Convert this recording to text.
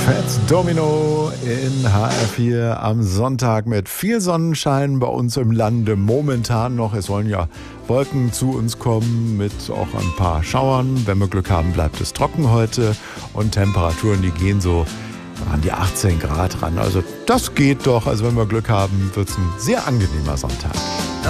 Fats Domino in HR4 am Sonntag mit viel Sonnenschein bei uns im Lande. Momentan noch, es sollen ja Wolken zu uns kommen mit auch ein paar Schauern. Wenn wir Glück haben, bleibt es trocken heute und Temperaturen, die gehen so an die 18 Grad ran. Also das geht doch. Also wenn wir Glück haben, wird es ein sehr angenehmer Sonntag.